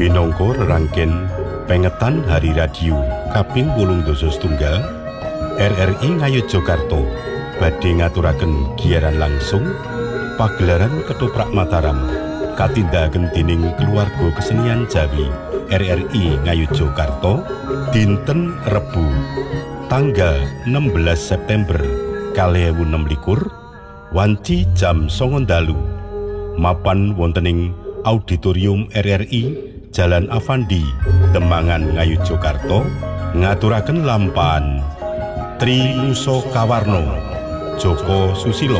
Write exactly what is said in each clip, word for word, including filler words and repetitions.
Binongko rerangken pengetan hari radio kaping wolung dasa setunggal R R I Ngayogyakarta badhe ngaturaken giaran langsung pagelaran Ketoprak Mataram katindakaken dening keluarga kesenian Jawi R R I Ngayogyakarta dinten Rebu tanggal enam belas September kalih ewu enem likur wanci jam songo dalu mapan wontening auditorium R R I Jalan Avandi Demangan Ngayogyakarta ngaturaken lampahan Tri Nusa Kawarna Joko Susilo.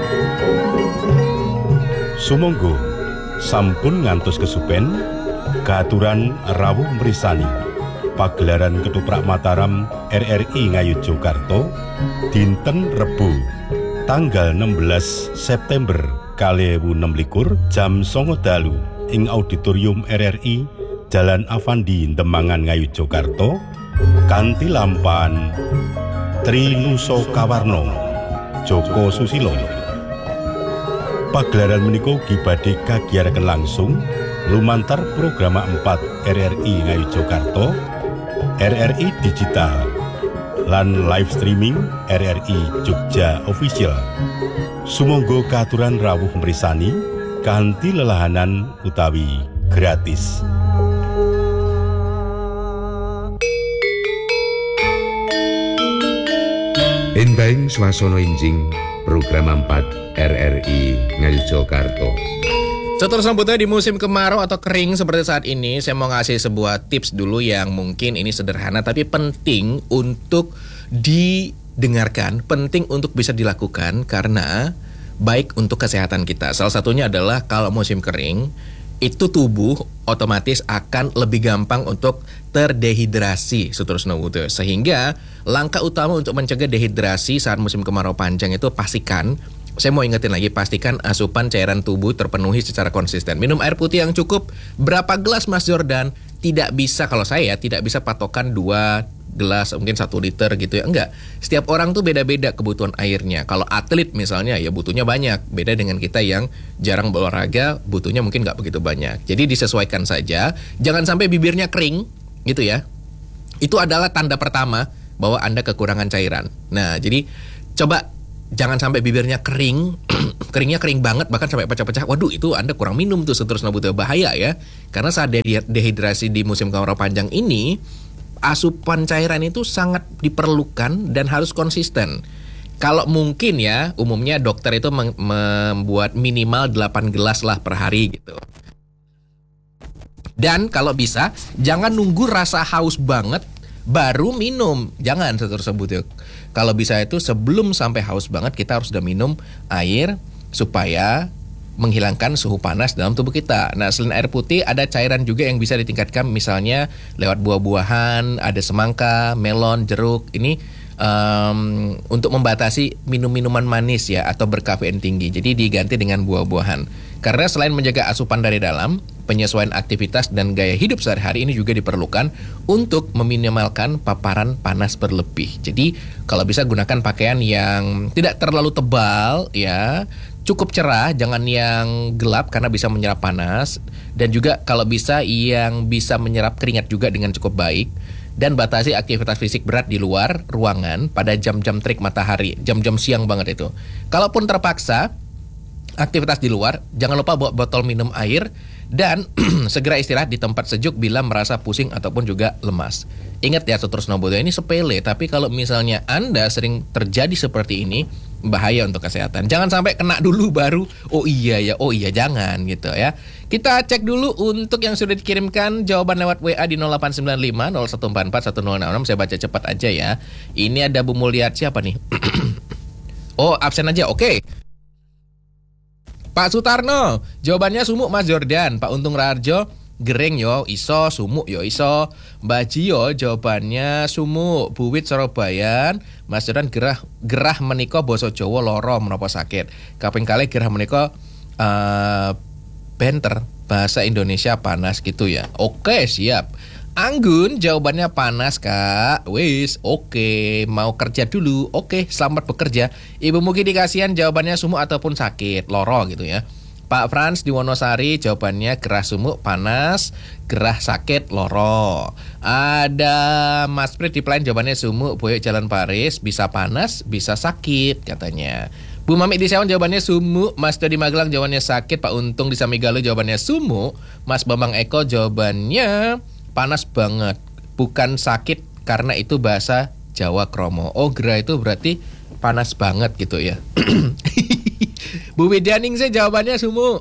Sumangga sampun ngantos kesupen katuran rawuh mrisani pagelaran Ketoprak Mataram R R I Ngayogyakarta dinten Rebu tanggal enam belas September kalih ewu enem likur jam songo dalu ing auditorium R R I Jalan Avandi Demangan Ngayogyakarta kanthi lampahan Tri Nusa Kawarna Joko Susilo. Pagelaran menika ugi badhe kagiyaraken langsung lumantar program empat R R I Ngayogyakarta, R R I Digital lan live streaming R R I Jogja Official. Sumangga katuran rawuh mrisani kanthi lelahanan utawi gratis. Endaing swasana enjing program empat R R I Ngayogyakarta. Setelah selanjutnya di musim kemarau atau kering seperti saat ini, saya mau ngasih sebuah tips dulu yang mungkin ini sederhana tapi penting untuk didengarkan, penting untuk bisa dilakukan karena baik untuk kesehatan kita. Salah satunya adalah kalau musim kering, itu tubuh otomatis akan lebih gampang untuk terdehidrasi seterusnya gitu. Sehingga langkah utama untuk mencegah dehidrasi saat musim kemarau panjang itu pastikan, saya mau ingetin lagi, pastikan asupan cairan tubuh terpenuhi secara konsisten. Minum air putih yang cukup. Berapa gelas Mas Jordan? Tidak bisa, kalau saya tidak bisa patokan dua gelas, mungkin satu liter gitu ya. Enggak, setiap orang tuh beda-beda kebutuhan airnya. Kalau atlet misalnya ya butuhnya banyak. Beda dengan kita yang jarang berolahraga, butuhnya mungkin nggak begitu banyak. Jadi disesuaikan saja. Jangan sampai bibirnya kering gitu ya. Itu adalah tanda pertama bahwa Anda kekurangan cairan. Nah jadi coba jangan sampai bibirnya kering, keringnya kering banget bahkan sampai pecah-pecah. Waduh, itu Anda kurang minum tuh seterusnya, butuh bahaya ya. Karena saat dehidrasi di musim kemarau panjang ini, asupan cairan itu sangat diperlukan dan harus konsisten. Kalau mungkin ya, umumnya dokter itu mem- membuat minimal delapan gelas lah per hari gitu. Dan kalau bisa, jangan nunggu rasa haus banget baru minum, jangan seterusnya butuh. Kalau bisa itu sebelum sampai haus banget kita harus sudah minum air supaya menghilangkan suhu panas dalam tubuh kita. Nah, selain air putih ada cairan juga yang bisa ditingkatkan, misalnya lewat buah-buahan, ada semangka, melon, jeruk. Ini um, untuk membatasi minum-minuman manis ya atau berkafein tinggi. Jadi diganti dengan buah-buahan. Karena selain menjaga asupan dari dalam, penyesuaian aktivitas dan gaya hidup sehari-hari ini juga diperlukan untuk meminimalkan paparan panas berlebih. Jadi kalau bisa gunakan pakaian yang tidak terlalu tebal ya, cukup cerah, jangan yang gelap karena bisa menyerap panas. Dan juga kalau bisa yang bisa menyerap keringat juga dengan cukup baik. Dan batasi aktivitas fisik berat di luar ruangan pada jam-jam terik matahari, jam-jam siang banget itu. Kalaupun terpaksa aktivitas di luar, jangan lupa bawa botol minum air dan segera istirahat di tempat sejuk bila merasa pusing ataupun juga lemas. Ingat ya, Sutrusno Bodo, ini sepele, tapi kalau misalnya Anda sering terjadi seperti ini, bahaya untuk kesehatan. Jangan sampai kena dulu baru, oh iya ya, oh iya jangan gitu ya. Kita cek dulu untuk yang sudah dikirimkan jawaban lewat W A di nol delapan sembilan lima nol satu empat empat satu nol enam enam. Saya baca cepat aja ya. Ini ada Bu Mulyat, siapa nih? Oh, absen aja, oke. Okay. Pak Sutarno, jawabannya sumuk Mas Jordan. Pak Untung Raharjo, gereng yo iso, sumuk yo iso. Mbak Jio, jawabannya sumuk. Bu Wit Sorobayan, Mas Jordan gerah gerah menika basa Jawa loro menapa sakit. Kaping kalih gerah menika uh, benter, bahasa Indonesia panas gitu ya. Oke, siap. Anggun, jawabannya panas kak. Wis, oke. Mau kerja dulu. Oke, selamat bekerja. Ibu Mugi dikasihan jawabannya sumuk ataupun sakit, loro gitu ya. Pak Frans di Wonosari jawabannya gerah sumuk panas, gerah sakit loro. Ada Mas Prit di Pelayan jawabannya sumuk, boyok Jalan Paris, bisa panas, bisa sakit katanya. Bu Mami di Sewon jawabannya sumuk, Mas Do di Magelang jawabannya sakit, Pak Untung di Samigalo jawabannya sumuk, Mas Bambang Eko jawabannya panas banget, bukan sakit karena itu bahasa Jawa kromo. Oh, gerah itu berarti panas banget gitu ya. Bu Widyaningsih jawabannya sumuk.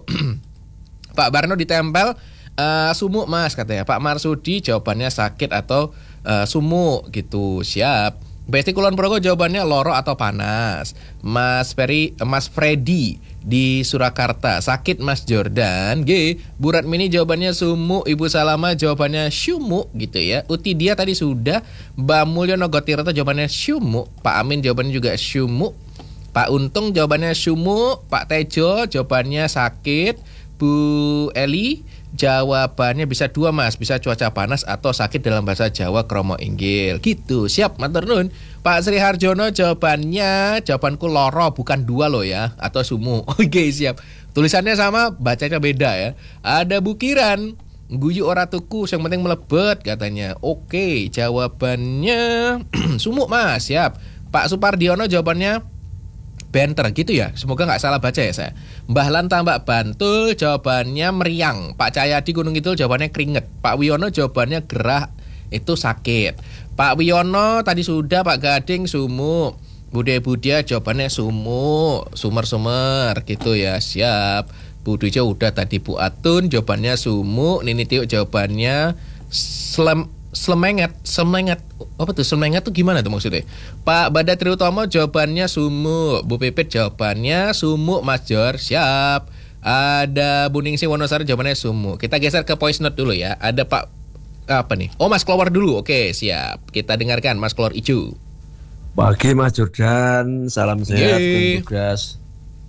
Pak Barno ditempel uh, sumuk mas katanya. Pak Marsudi jawabannya sakit atau uh, sumuk gitu. Siap. Besti Kulon Progo jawabannya loro atau panas. Mas Ferry, Mas Freddy di Surakarta sakit Mas Jordan. G. Bu Ratmini jawabannya sumuk. Ibu Salama jawabannya syumuk gitu ya. Uti dia tadi sudah. Mbak Mulyono Gotirata jawabannya syumuk. Pak Amin jawabannya juga syumuk. Pak Untung jawabannya sumuk. Pak Tejo jawabannya sakit. Bu Eli jawabannya bisa dua mas, bisa cuaca panas atau sakit dalam bahasa Jawa kromo inggil gitu. Siap, matur nuwun. Pak Sri Harjono jawabannya, jawabanku loro bukan dua loh ya, atau sumuk. Oke siap, tulisannya sama, bacanya beda ya. Ada bukiran guyu ora tuku, yang penting melebet katanya. Oke, jawabannya sumuk mas. Siap. Pak Supardiono jawabannya Benter gitu ya, semoga nggak salah baca ya saya. Mbah Lanta Mbak Bantul jawabannya meriang. Pak Cahyadi Gunung Kidul jawabannya keringet. Pak Wiono jawabannya gerah itu sakit. Pak Wiono tadi sudah. Pak Gading sumuk. Bude Budia jawabannya sumuk, sumer-sumer gitu ya. Siap. Bu Dujo udah tadi. Bu Atun jawabannya sumuk. Nini Tiuk jawabannya slem Slemenget, slemenget, apa tuh slemenget tuh gimana tuh maksudnya? Pak Bada Triutomo jawabannya sumuk, Bu Pipit jawabannya sumuk Mas Jor, siap. Ada Bu Ningsih Wonosari jawabannya sumuk. Kita geser ke voice note dulu ya. Ada Pak apa nih? Oh Mas Klowar dulu, oke siap. Kita dengarkan Mas Klowar Ijo. Pagi Mas Jordan, salam sehat dan tugas.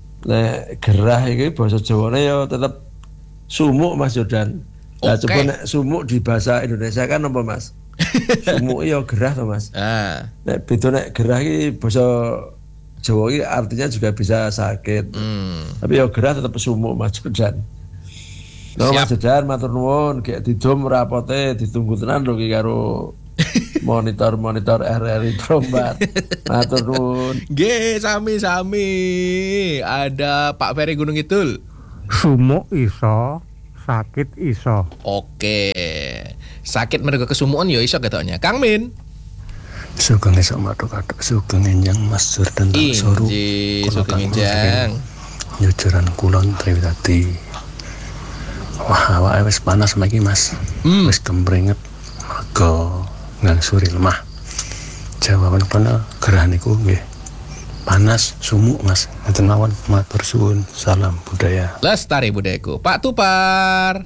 Nek gerah iki basa Jawane ya tetep sumuk Mas Jordan. Nah, okay. Coba nek sumuk di bahasa Indonesia kan apa mas? Sumuk ya gerah toh mas. Ah. Nek beda nek gerah ini bahasa Jawa ini artinya juga bisa sakit. Hmm. Tapi ya gerah tetap sumuk mas Jordan. Nah mas Jordan matur nuwun kayak didom rapote ditunggu tenan lho ki karo monitor-monitor R R I Trombat. Matur nuwun. Nggih sami-sami. Ada Pak Ferry Gunung Kidul. Sumuk iso, sakit iso. Oke. Sakit mereka kesumuan ya iso ketoknya. Kang Min. Sugeng esok matuk-atuk sugeng enjang Mas Jordan Soru. Inji sugeng enjang. Nyucuran kulon Triwitati. Wah, awake wis panas lagi Mas. Hmm. Wis kemringet mergo ngangsuri lemah. Jawaban kono gerah niku nggih. Panas, sumuk mas. Ngeten mawon, matur suwun. Salam budaya. Lestari budayaku. Pak Tupar.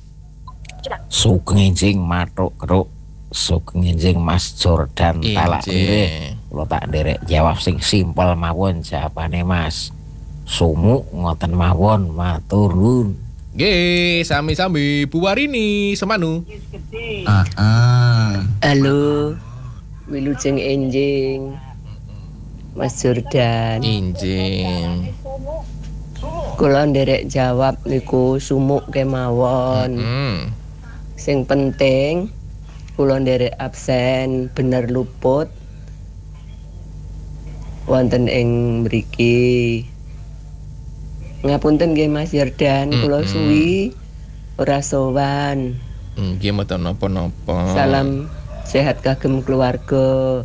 Sugeng enjing matuk keruk. Sugeng enjing Mas Jordan talak nggih. Kula tak nderek jawab sing simpel mawon jawabane Mas. Sumuk ngoten mawon, matur nuwun. Nggih, sami-sami Bu Warini Semanu. Ah, ah. Halo. Wilujeng enjing. Mas Jordan Injing kula nderek jawab niku sumuk kemawon. Mm-hmm. Sing penting kula nderek absen bener luput wonten ing mriki. Ngapunten nggih Mas Jordan, mm-hmm. Kula suwi ora sowan. Nggih mboten napa-napa. Salam sehat kagem keluarga.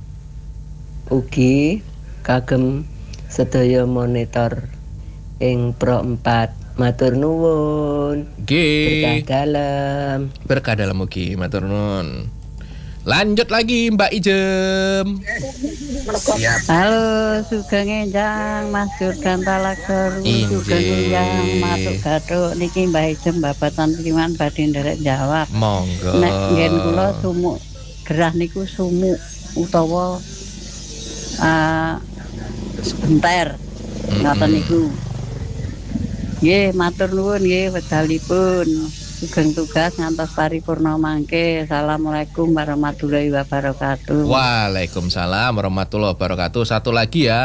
Ugi kagem sedaya monitor ing Pro empat. Matur nuwun. Nggih. Berkah dalam. Berkah dalam ugi, matur nuwun. Lanjut lagi Mbak Ijem. Siap. Halo, sugeng enjang Mas Jordan Talaker. Sugeng enjang matuk gathuk niki Mbak Ijem babatan priman badhe nderek jawab. Monggo. Nek ngen kula sumuk gerah niku sumuk utawa Uh, sebentar ngoten niku. Nggih, matur nuwun nggih wedalipun. Sugeng tugas ngantos paripurna mangke. Assalamualaikum warahmatullahi wabarakatuh. Waalaikumsalam warahmatullahi wabarakatuh. Satu lagi ya,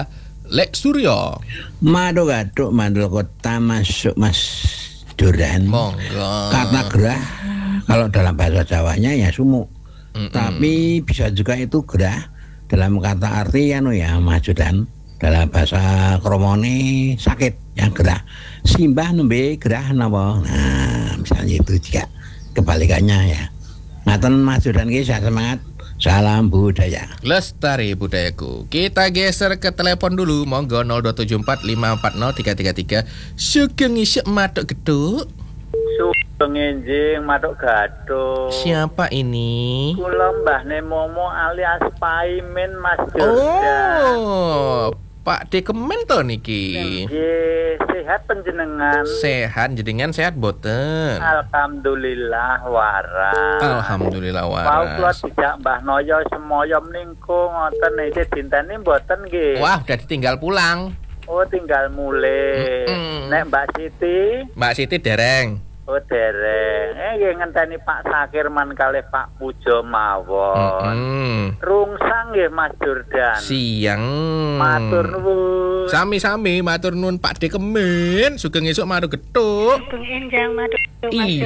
Lek Suryo. Madu gatuk mandul kota masuk Mas Jordan. Monggo. Kata gerah kalau dalam bahasa Jawanya ya sumuk. Mm-mm. Tapi bisa juga itu gerah dalam kata arti anu ya Mas Jordan. Dalam bahasa kromone sakit yang gerah. Simbah nembe gerah napa? Nah, misalnya itu juga kebalikannya ya. Ngaten Mas Jordan ki semangat. Salam budaya. Lestari budayaku. Kita geser ke telepon dulu. Monggo nol dua tujuh empat lima empat nol tiga tiga tiga. Sugeng isuk matuk geduk. Sugeng enjing matuk gaduk. Siapa ini? Kula Mbahne Momo alias Paimin Mas Jordan. Oh, Pak Dekemen to niki. Nggih, sehat panjenengan. Sehat jenengan sehat boten. Alhamdulillah waras. Alhamdulillah waras. Wau kula dijak Mbah Noyo semoyo mningku ngoten iki dinteni mboten nggih. Wah, udah ditinggal pulang. Oh, tinggal mulai. Mm-mm. Nek Mbak Siti? Mbak Siti dereng. Oh, dereng. Eh, nggih ngenteni Pak Sakirman kalih Pak Pujo mawon. Mm-mm. Rungsang nggih Mas Jordan. Siang. Matur nuwun. Sami-sami matur nuwun Pak Dekemen. Sugeng esuk maru geduk. Sugeng enjang matur Mas Iya.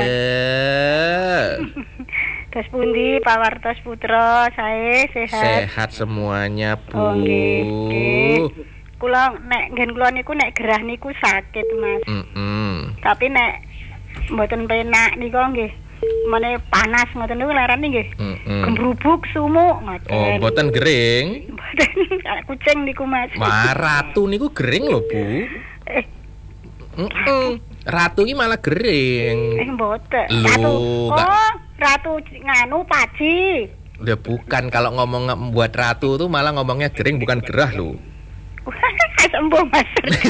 Terus pundi Pak Wartos Putra sae sehat. Sehat semuanya, Bu. Oh, nggih. Nggih. Kula nek nggen kula niku nek gerah niku sakit, Mas. Mm-mm. Tapi nek mboten penak niku nggih. Mene panas ngoten niku larane nggih. Mm-mm. Gembrubuk sumuk ngoten. Oh, mboten gering. Mboten kayak kucing niku, Mas. Wah, ratu niku gering lho, Bu. Eh, Mm-mm. Ratu iki malah gering. eh mboten. Loh, Ratu. Kak. Oh, ratu nganu paci. Udah bukan kalau ngomong membuat ratu tuh malah ngomongnya gering bukan gerah lho. Sembuh Mas.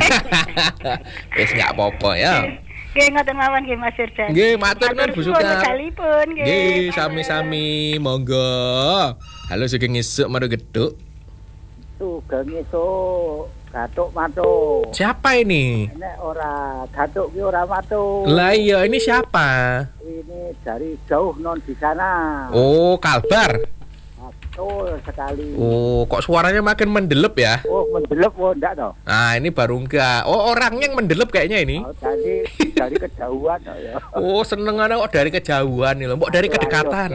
Wis enggak apa-apa ya. Nggih ngoten mawon nggih Mas Firdan. Nggih, matur nuwun Bu Sukar. Sekalipun nggih. Nggih, sami-sami, monggo. Halo sugeng esuk maru geduk. Sugeng esuk, gatuk matuk. Siapa ini? Nek ora gatuk ki ora matuk. Lah iya, ini siapa? Ini dari jauh non di sana. Oh, Kalbar. Betul sekali. Oh, kok suaranya makin mendelep ya? Oh, mendelep oh enggak toh? Ah, ini baru enggak. Oh, orangnya yang mendelep kayaknya ini. Oh, dari dari kejauhan oh, ya. Oh, senengannya kok dari kejauhan nih loh, mbok dari kedekatan.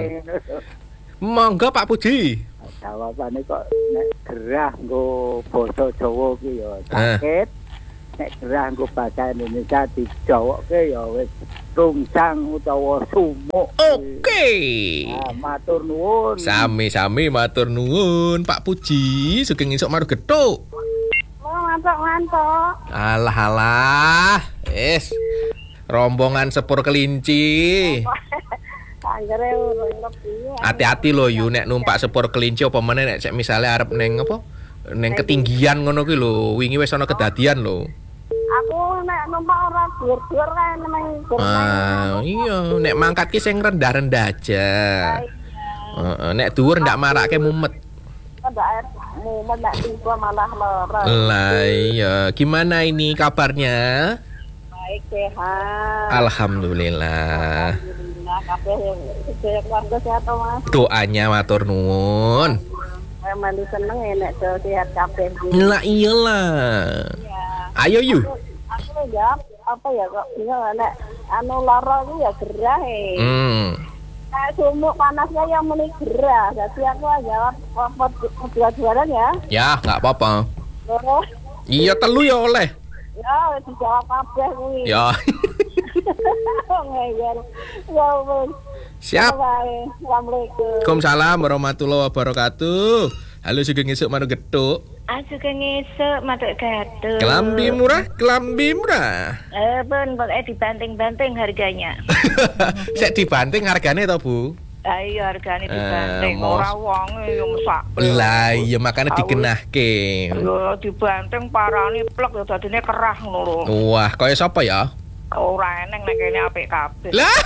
Monggo Pak Puji. Jawabane kok nek gerah nggo basa Jawa ki ya sakit. Nek gerah nggo bahasa Indonesia dijawokke ya wis rungsang utawa sumuk. Oke. Nah, matur nuwun. Sami-sami matur nuwun Pak Puji, sugeng esuk maru geduk. Oh, mantap-mantap. Alah alah. Es. Rombongan sepur kelinci. Anggere lebih. Hati-hati loh yu nek numpak sepur kelinci apa meneh nek cek misale arep neng apa? Neng ketinggian ngono kuwi lho. Wingi wis ana kedadian lho. Aku nek numpak ora dhuwur-dhuwur kae nang Ah, iya, nek mangkat ki sing rendah-rendah aja. Heeh, nek dhuwur ndak marake mumet. ndak mumet nek tiba malah lara. Lah iya, gimana ini kabarnya? Baik sehat. Alhamdulillah. Alhamdulillah kabeh keluarga sehat to, Mas. Doanya matur nuwun. Emang seneng nek sehat kabeh. Lah iyalah. Ayo yu. Aku jawab apa ya kok bingung nek anu lara iki ya gerah e. Hmm. Nek sumuk panasnya yang muni gerah. Jadi aku jawab apa dua-duaan ya. Ya, enggak apa-apa. Loro. Iya telu ya oleh. Ya, dijawab kabeh kuwi. Ya. Ngeyel. Ya wis. Siap. Assalamualaikum. Waalaikumsalam warahmatullahi wabarakatuh. Halo sugeng esuk maru geduk. Sugeng esuk matur gaduk. Kelambi murah, kelambi murah. Eh, pun pokoknya dibanting-banting harganya. Sek dibanting hargane to, Bu? Ah iya hargane dibanting, Eh, mos- ora wonge yo mesak. Lah iya makanya dikenahke. Yo dibanting parane plek yo dadine kerah ngono lho. Wah, kaya sapa ya? Ora eneng nek kene apik kabeh. Lah.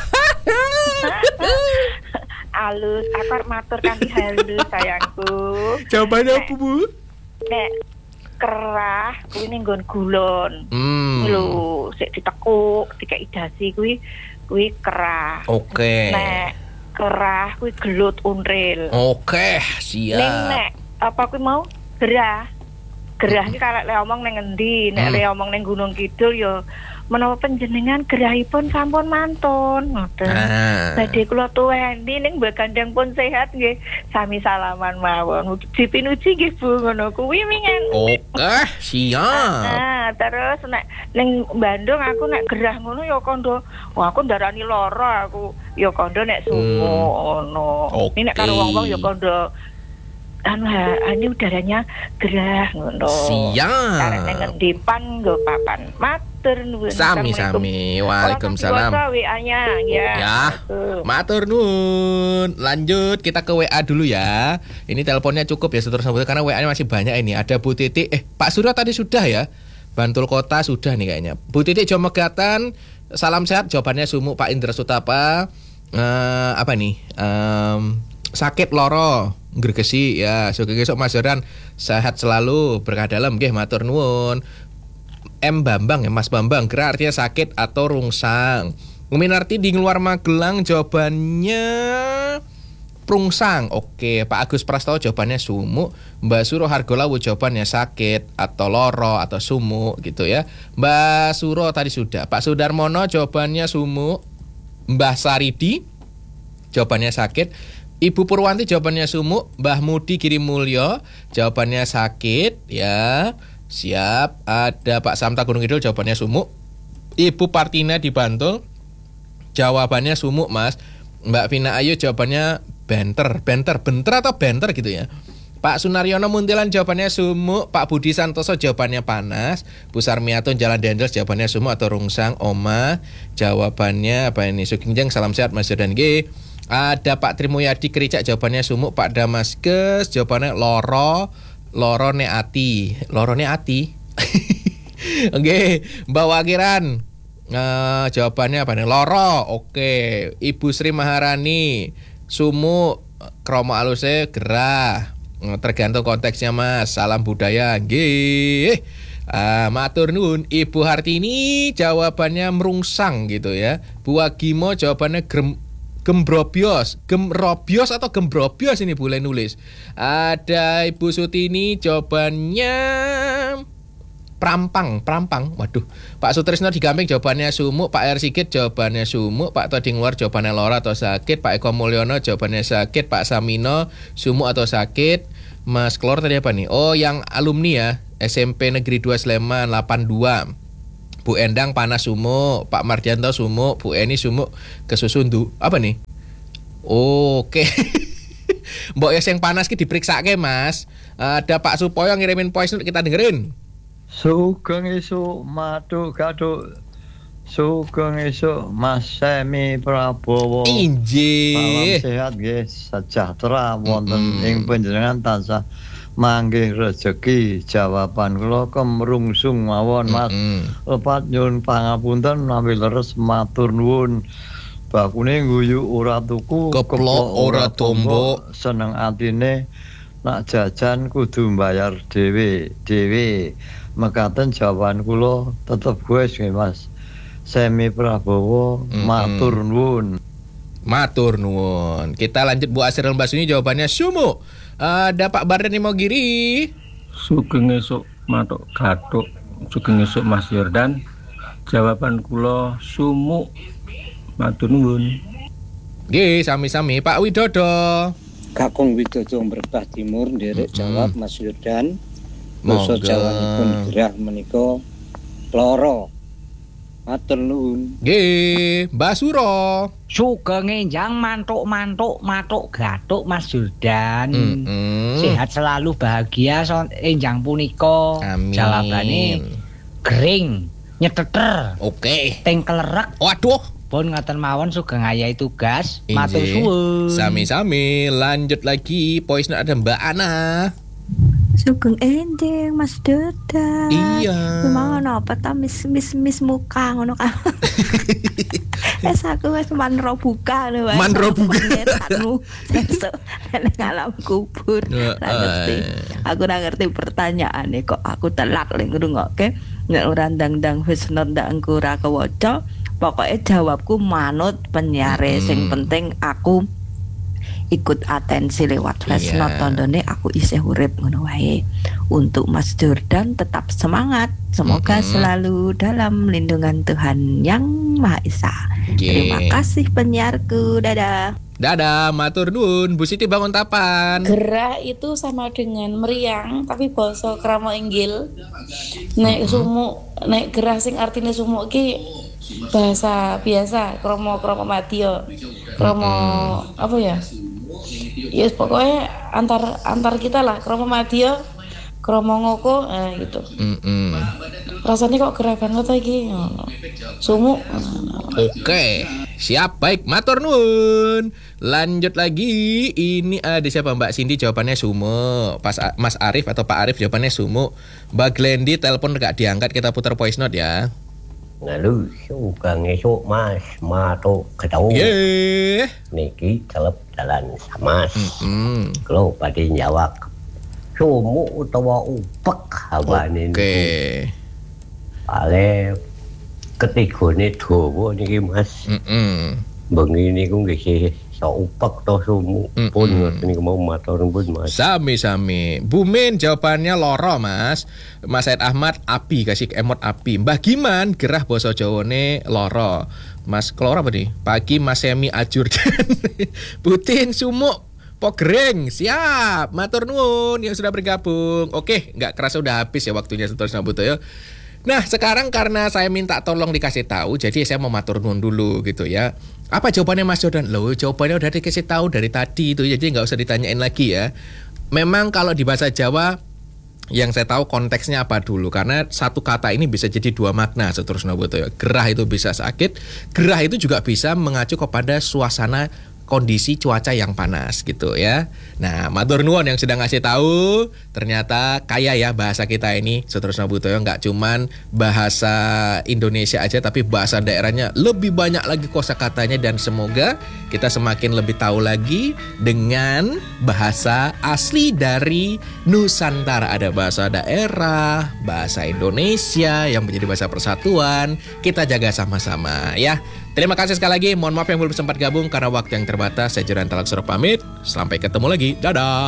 Alus, aku arep matur kanthi halus sayangku. Jawabannya apa, Bu? Nek kerah kuwi ning nggon gulon. Hmm. Lho, sik ditekuk, dikeki dasi kuwi kuwi kerah. Oke. Nek kerah kuwi gelut unril. Oke, Ning siap. nek apa kuwi mau gerah. gerah iki karek le omong ning endi, nek le omong ning Gunung Kidul ya menawa panjenengan gerahipun sampun mantun ngoten. Ah. Badhe kula tuweni ning Mbak Gandeng pun sehat nggih. Sami salaman mawon. Mugi pinuji nggih Bu ngono kuwi wingen. Oke, siap. Nah, terus nek ning Bandung aku nek gerah ngono ya kandha, wah aku ndarani lara aku. Ya kandha nek sumuk ngono. Oke. Ini nek karo wong-wong ya kandha anu ini udaranya gerah ngono. Siap. Karek ning ngendi pan nggo papan. Matur nuwun. Sami-sami. Waalaikumsalam. W A-nya ya. Ya. Matur nuwun. Lanjut kita ke W A dulu ya. Ini teleponnya cukup ya seterusnya karena W A-nya masih banyak ini. Ada Bu Titi. Eh, Pak Surya tadi sudah ya. Bantul Kota sudah nih kayaknya. Bu Titi Jomegatan. Salam sehat. Jawabannya sumuk. Pak Indra Sutapa. Uh, apa nih? Um, sakit loro gregesi ya. Sugeng esuk Mas Jordan sehat selalu berkah dalam nggih matur nuwun. M Bambang ya Mas Bambang gerah artinya sakit atau rungsang. Nguminarti di luar Magelang jawabannya prungsang. Oke, Pak Agus Prastowo jawabannya sumuk. Mbak Suro Hargolawu jawabannya sakit atau loro atau sumuk gitu ya. Mbak Suro tadi sudah. Pak Sudarmono jawabannya sumuk. Mbah Saridi jawabannya sakit. Ibu Purwanti jawabannya sumuk. Mbah Mudi Kirim Mulyo jawabannya sakit ya. Siap. Ada Pak Samta Gunung Kidul jawabannya sumuk. Ibu Partina di Bantul jawabannya sumuk Mas. Mbak Vina Ayu jawabannya benter. Benter, benter atau benter gitu ya. Pak Sunaryono Muntilan jawabannya sumuk. Pak Budi Santoso jawabannya panas. Bu Sarmiatun Jalan Dendels jawabannya sumuk atau rungsang. Oma jawabannya apa ini? Sukinjeng salam sehat Mas Jordan G. Ada Pak Trimuyadi Kericak jawabannya sumuk. Pak Damaskes jawabannya loro. Loro ne ati. Loro ne ati. Oke, Mbak Wakiran uh, jawabannya apa nih? Loro. Oke, Ibu Sri Maharani sumuk. Kromo aluse gerah. Tergantung konteksnya Mas. Salam budaya. Nggih. Uh, matur nuwun. Ibu Hartini jawabannya merungsang gitu ya. Bu Wagimo jawabannya grem Gembrobios, Gemrobios atau Gembrobios ini boleh nulis. Ada Ibu Sutini jawabannya Prampang, Prampang. Waduh. Pak Sutrisno di Gamping jawabannya sumuk. Pak R Sigit jawabannya sumuk. Pak Toding Luar jawabannya loro atau sakit. Pak Eko Mulyono jawabannya sakit. Pak Samino sumuk atau sakit. Mas Klor tadi apa nih? Oh, yang alumni ya. S M P Negeri dua Sleman delapan dua. Bu Endang panas sumuk, Pak Mardianto sumuk, Bu Eni sumuk kesusundu. Apa nih? Oke. Mbok es yang panas ki diperiksa-ke Mas. Ada Pak Supoyo ngirimin voice note kita dengerin. Sugeng esuk matuk gaduk. Sugeng esuk Mas Semi Prabowo. Injih. Salam sehat nggih, sejahtera wonten ing panjenengan tansah manggih rezeki. Jawaban kula kemrungsung mawon Mas. Lepat nyuwun pangapunten nawi leres matur nuwun. Bakune guyu ora tuku, keplok ora tombo, seneng atine nak jajan kudu mbayar dhewe dhewe. Mekaten jawaban kula tetep wis nggih Mas. Semi Prabowo matur nuwun. Matur nuwun. Kita lanjut Bu Asirul Basuni jawabannya sumuk. Ada Pak Barden Imogiri. Sugeng esuk matuk gathuk. Sugeng esuk Mas Jordan. Jawaban kula sumuk. Matur nuwun. Nggih, sami-sami Pak Widodo. Kakung Widodo Brebah Timur nderek jawab Mas Jordan. Basa Jawanipun gerah menika loro. Matur nuwun. Nggih, Mbak Suro. Sugeng enjang mantuk-mantuk matuk gathuk Mas Jordan. Mm -hmm. Sehat selalu bahagia so enjang punika. Amin. Jawabane gering, nyeteter. Oke. Okay. Ting kelerek. Waduh. Pun ngaten mawon sugeng ayahi tugas. Matur suwun. Sami-sami. Lanjut lagi. Voice note ada Mbak Ana. Sugeng enjing Mas Jordan. Iya. Gimana apa ta mis mis mis muka ngono kan. Es aku wis manro buka lho. Manro buka. Anu sesuk nek alam kubur. Ora ngerti. Aku ora ngerti pertanyaane kok aku telak lek ngrungokke nek ora ndang-ndang wis ndak engko ora kewaca. Pokoke jawabku manut penyiare. Sing penting aku ikut atensi lewat voice Iya. note tondone aku isih urip ngono wae. Untuk Mas Jordan tetap semangat. Semoga Mm-mm. selalu dalam lindungan Tuhan Yang Maha Esa. Ye. Terima kasih penyiarku. Dadah. Dadah, matur nuwun. Bu Siti bangun tapan. Gerah itu sama dengan meriang tapi basa krama inggil. Nek sumuk, nek gerah sing artine sumuk ki bahasa biasa, kromo-kromo madya. Kromo apa ya? Ya pokoknya antar antar kita lah, kromo madya, kromo ngoko, eh gitu. Mm-mm. Rasanya kok gerah banget lagi. Sumuk. Oke, siap, baik, matur nuwun. Lanjut lagi, ini ada siapa Mbak Cindy jawabannya sumo. Pas Mas Arif atau Pak Arif jawabannya sumo. Mbak Glendi telepon gak diangkat, kita putar voice note ya. Lalu suka ngesuk mas mato ketau Ye. niki celep jalan samas mm. Kalau pada jawab sumu utawa upek habane Oke. Ale ketigone dawa niki mas mm bengi niku nggih so upek to sumu pun ngoten niku mau matur nuwun mas. Sami-sami. Bu Min jawabannya loro mas. Mas Said Ahmad api, kasih emot api. Mbah Giman gerah basa Jawane loro. Mas keloro apa nih? Pagi Mas Semi Ajurdan. Putin sumuk Pogreng, siap. Matur nuwun yang sudah bergabung. Oke, nggak kerasa udah habis ya waktunya seterusnya Buto ya. Nah sekarang karena saya minta tolong dikasih tahu, jadi saya mau matur nuwun dulu gitu ya. Apa jawabannya Mas Jordan? Loh jawabannya udah dikasih tahu dari tadi itu, jadi nggak usah ditanyain lagi ya. Memang kalau di bahasa Jawa yang saya tahu konteksnya apa dulu, karena satu kata ini bisa jadi dua makna seterusnya Buto ya. Gerah itu bisa sakit, gerah itu juga bisa mengacu kepada suasana kondisi cuaca yang panas gitu ya. Nah, matur nuwun yang sedang ngasih tahu, ternyata kaya ya bahasa kita ini seterusnya Butoyo, nggak cuman bahasa Indonesia aja tapi bahasa daerahnya lebih banyak lagi kosakatanya, dan semoga kita semakin lebih tahu lagi dengan bahasa asli dari Nusantara. Ada bahasa daerah, bahasa Indonesia yang menjadi bahasa persatuan. Kita jaga sama-sama ya. Terima kasih sekali lagi. Mohon maaf yang belum sempat gabung karena waktu yang terbatas. Saya Jordan Talak Suruh pamit. Sampai ketemu lagi. Dadah.